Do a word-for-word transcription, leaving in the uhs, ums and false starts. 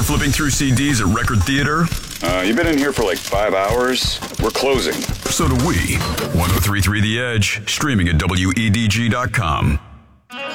Ever flipping through C Ds at Record Theater? Uh, you've been in here for like five hours. We're closing. So do we. ten thirty-three The Edge, streaming at W E D G dot com.